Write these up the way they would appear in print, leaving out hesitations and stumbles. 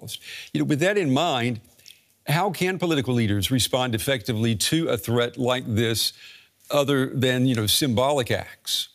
caused. With that in mind, how can political leaders respond effectively to a threat like this other than, symbolic acts?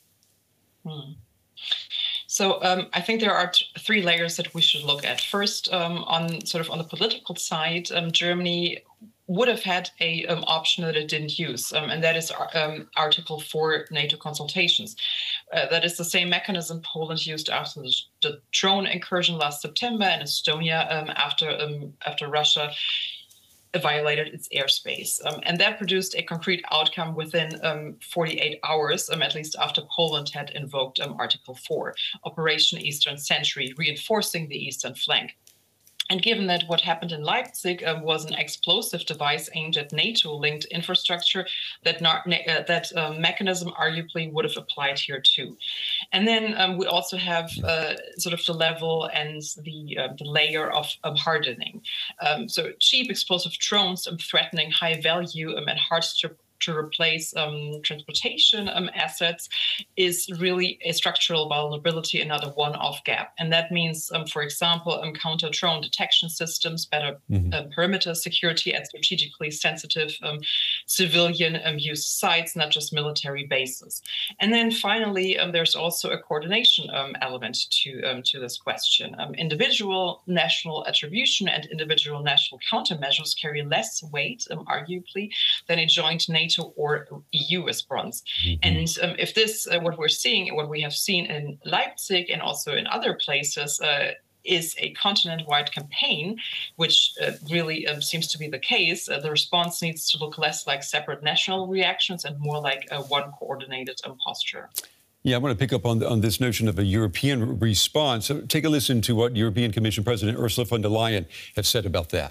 So I think there are three layers that we should look at. First, on the political side, Germany would have had a option that it didn't use, and that is Article 4 NATO consultations. That is the same mechanism Poland used after the drone incursion last September, and Estonia after Russia violated its airspace. And that produced a concrete outcome within 48 hours, at least after Poland had invoked Article 4, Operation Eastern Sentry, reinforcing the eastern flank. And given that what happened in Leipzig was an explosive device aimed at NATO-linked infrastructure, that mechanism arguably would have applied here too. And then we also have the level and the layer of hardening. So cheap explosive drones threatening high value and hard to replace transportation assets is really a structural vulnerability and not a one-off gap. And that means, for example, counter-drone detection systems, better perimeter security at strategically sensitive civilian use sites, not just military bases. And then finally, there's also a coordination element to this question. Individual national attribution and individual national countermeasures carry less weight, arguably, than a joint NATO or EU response. And if this, what we have seen in Leipzig and also in other places, is a continent-wide campaign, which really seems to be the case, the response needs to look less like separate national reactions and more like one coordinated posture. Yeah, I want to pick up on this notion of a European response. So take a listen to what European Commission President Ursula von der Leyen has said about that.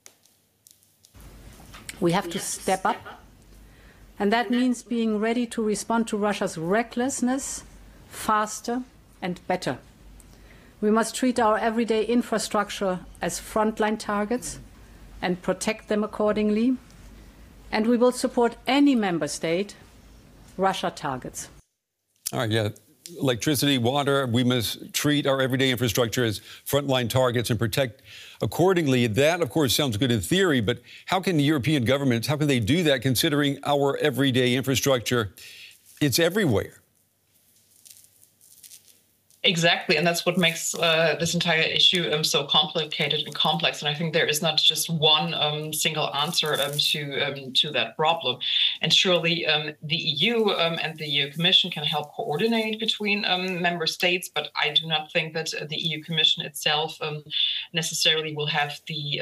We have to step up. And that means being ready to respond to Russia's recklessness faster and better. We must treat our everyday infrastructure as frontline targets and protect them accordingly. And we will support any member state Russia targets. All right, yeah. Electricity, water, we must treat our everyday infrastructure as frontline targets and protect accordingly. That, of course, sounds good in theory, but how can the European governments, how can they do that considering our everyday infrastructure? It's everywhere. Exactly, and that's what makes this entire issue so complicated and complex. And I think there is not just one single answer to that problem. And surely the EU and the EU Commission can help coordinate between member states, but I do not think that the EU Commission itself necessarily will have the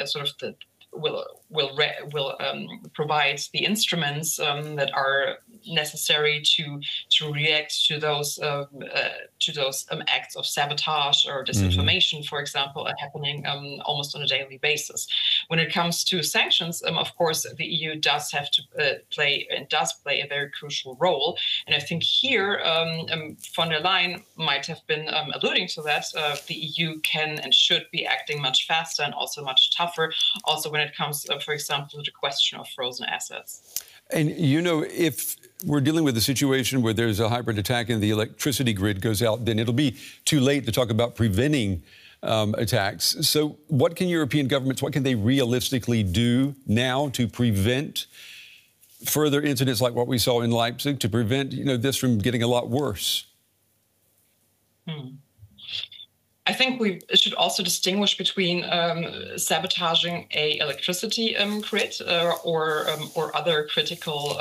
will provide the instruments that are necessary to react to those acts of sabotage or disinformation, for example, happening almost on a daily basis. When it comes to sanctions, of course, the EU does have to play a very crucial role. And I think here, von der Leyen might have been alluding to that. The EU can and should be acting much faster and also much tougher, also when it comes, for example, to the question of frozen assets. And, if we're dealing with a situation where there's a hybrid attack and the electricity grid goes out, then it'll be too late to talk about preventing attacks. So what can European governments, what can they realistically do now to prevent further incidents like what we saw in Leipzig, to prevent, this from getting a lot worse? I think we should also distinguish between sabotaging a electricity grid or other critical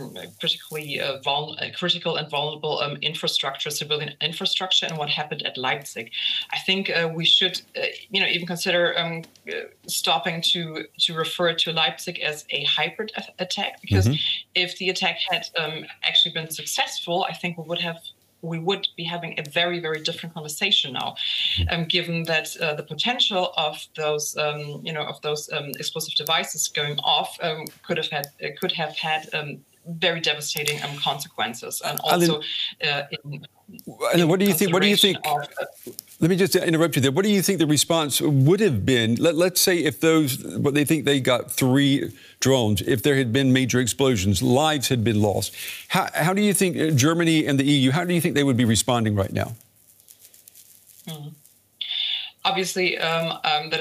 and vulnerable infrastructure, civilian infrastructure, and what happened at Leipzig. I think we should, even consider stopping to refer to Leipzig as a hybrid attack, because if the attack had actually been successful, I think we would be having a very, very different conversation now, given that the potential of those, explosive devices going off could have had very devastating consequences, and also. What do you think? Let me just interrupt you there. What do you think the response would have been? Let's say if they think they got 3 drones, if there had been major explosions, lives had been lost. How do you think Germany and the EU, how do you think they would be responding right now? Obviously, that